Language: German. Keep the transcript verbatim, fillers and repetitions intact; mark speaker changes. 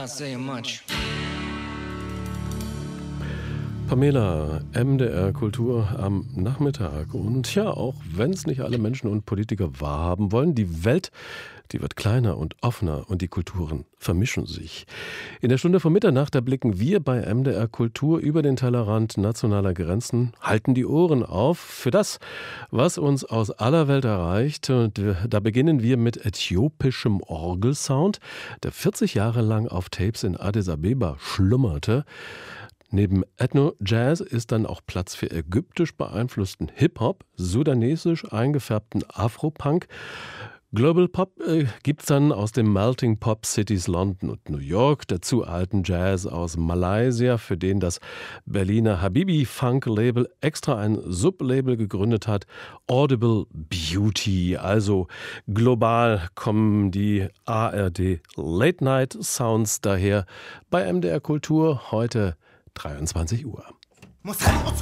Speaker 1: not saying much.
Speaker 2: Pamela, M D R Kultur am Nachmittag. Und ja, auch wenn es nicht alle Menschen und Politiker wahrhaben wollen, die Welt, die wird kleiner und offener und die Kulturen vermischen sich. In der Stunde vor Mitternacht, da blicken wir bei M D R Kultur über den Tellerrand nationaler Grenzen, halten die Ohren auf für das, was uns aus aller Welt erreicht. Und da beginnen wir mit äthiopischem Orgelsound, der vierzig Jahre lang auf Tapes in Addis Abeba schlummerte. Neben Ethno-Jazz ist dann auch Platz für ägyptisch beeinflussten Hip-Hop, sudanesisch eingefärbten Afro-Punk. Global Pop äh, gibt's dann aus den Melting Pop Cities London und New York, dazu alten Jazz aus Malaysia, für den das Berliner Habibi Funk Label extra ein Sublabel gegründet hat, Audible Beauty. Also global kommen die A R D Late Night Sounds daher bei M D R Kultur heute dreiundzwanzig Uhr.